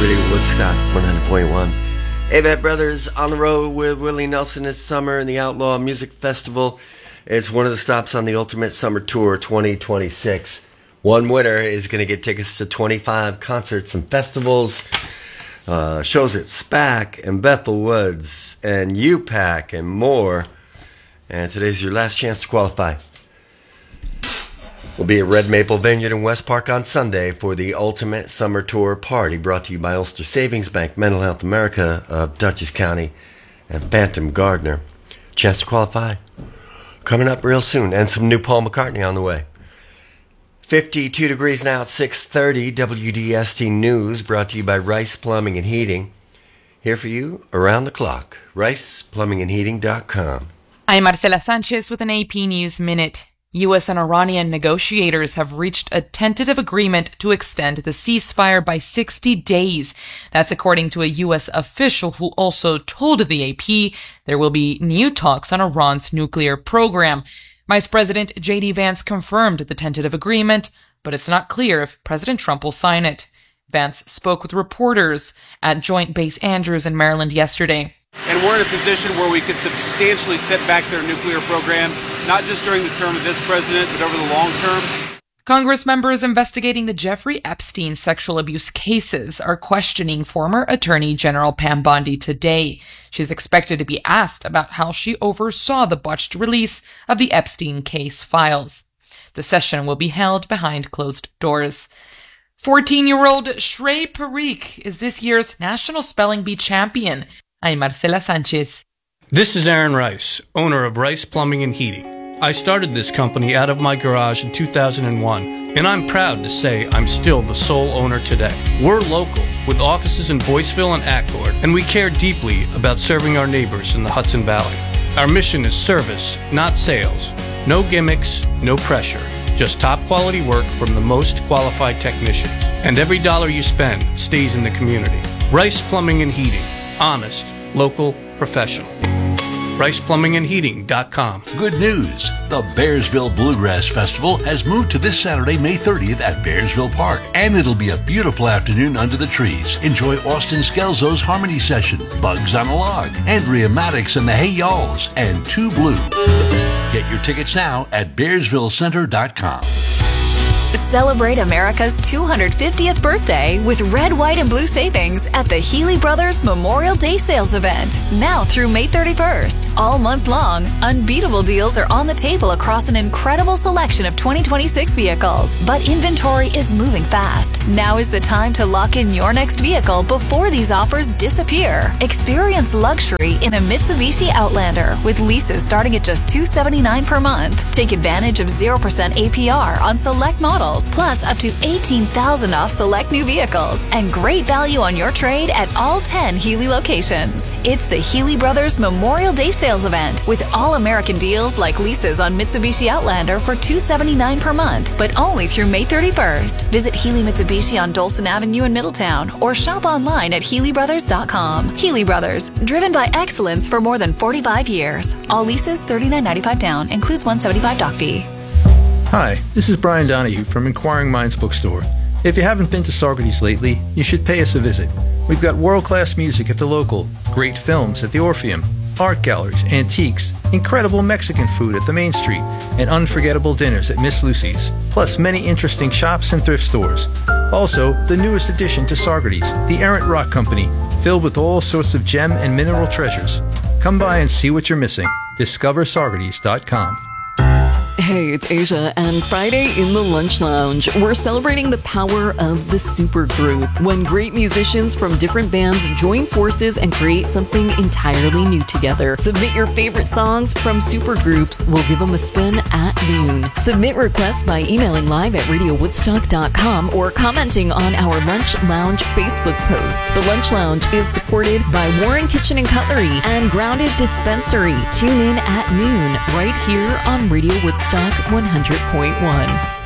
Radio Woodstock 100.1. Avett Brothers on the road with Willie Nelson this summer in the Outlaw Music Festival. It's one of the stops on the Ultimate Summer Tour 2026. One winner is going to get tickets to 25 concerts and festivals, shows at SPAC and Bethel Woods and UPAC and more. And today's your last chance to qualify. We'll be at Red Maple Vineyard in West Park on Sunday for the Ultimate Summer Tour Party, brought to you by Ulster Savings Bank, Mental Health America of Dutchess County, and Phantom Gardner. Chance to qualify coming up real soon, and some new Paul McCartney on the way. 52 degrees now at 6:30. WDST News, brought to you by Rice Plumbing and Heating. Here for you around the clock. RicePlumbingandHeating.com. I'm Marcela Sanchez with an AP News Minute. U.S. and Iranian negotiators have reached a tentative agreement to extend the ceasefire by 60 days. That's according to a U.S. official who also told the AP there will be new talks on Iran's nuclear program. Vice President J.D. Vance confirmed the tentative agreement, but it's not clear if President Trump will sign it. Vance spoke with reporters at Joint Base Andrews in Maryland yesterday. And we're in a position where we could substantially set back their nuclear program, not just during the term of this president, but over the long term. Congress members investigating the Jeffrey Epstein sexual abuse cases are questioning former Attorney General Pam Bondi today. She's expected to be asked about how she oversaw the botched release of the Epstein case files. The session will be held behind closed doors. 14-year-old Shrey Parikh is this year's National Spelling Bee champion. I'm Marcela Sanchez. This is Aaron Rice, owner of Rice Plumbing and Heating. I started this company out of my garage in 2001, and I'm proud to say I'm still the sole owner today. We're local, with offices in Boyceville and Accord, and we care deeply about serving our neighbors in the Hudson Valley. Our mission is service, not sales. No gimmicks, no pressure. Just top quality work from the most qualified technicians. And every dollar you spend stays in the community. Rice Plumbing and Heating. Honest, local, professional. RicePlumbingandHeating.com. Good news! The Bearsville Bluegrass Festival has moved to this Saturday, May 30th at Bearsville Park, and it'll be a beautiful afternoon under the trees. Enjoy Austin Skelzo's Harmony Session, Bugs on a Log, Andrea Maddox and the Hey Y'alls, and Two Blue. Get your tickets now at BearsvilleCenter.com. Celebrate America's 250th birthday with red, white, and blue savings at the Healy Brothers Memorial Day Sales Event. Now through May 31st. All month long, unbeatable deals are on the table across an incredible selection of 2026 vehicles. But inventory is moving fast. Now is the time to lock in your next vehicle before these offers disappear. Experience luxury in a Mitsubishi Outlander with leases starting at just $279 per month. Take advantage of 0% APR on select models, plus up to $18,000 off select new vehicles, and great value on your trade at all 10 Healy locations. It's the Healy Brothers Memorial Day Sales Event with all-American deals like leases on Mitsubishi Outlander for $279 per month, but only through May 31st. Visit Healy Mitsubishi on Dolson Avenue in Middletown or shop online at HealyBrothers.com. Healy Brothers, driven by excellence for more than 45 years. All leases $39.95 down, includes $175 doc fee. Hi, this is Brian Donahue from Inquiring Minds Bookstore. If you haven't been to Saugerties lately, you should pay us a visit. We've got world-class music at the Local, great films at the Orpheum, art galleries, antiques, incredible Mexican food at the Main Street, and unforgettable dinners at Miss Lucy's, plus many interesting shops and thrift stores. Also, the newest addition to Saugerties, the Errant Rock Company, filled with all sorts of gem and mineral treasures. Come by and see what you're missing. DiscoverSaugerties.com. Hey, it's Asia, and Friday in the Lunch Lounge, we're celebrating the power of the supergroup, when great musicians from different bands join forces and create something entirely new together. Submit your favorite songs from supergroups. We'll give them a spin at noon. Submit requests by emailing live at radiowoodstock.com or commenting on our Lunch Lounge Facebook post. The Lunch Lounge is supported by Warren Kitchen and Cutlery and Grounded Dispensary. Tune in at noon right here on Radio Woodstock 100.1.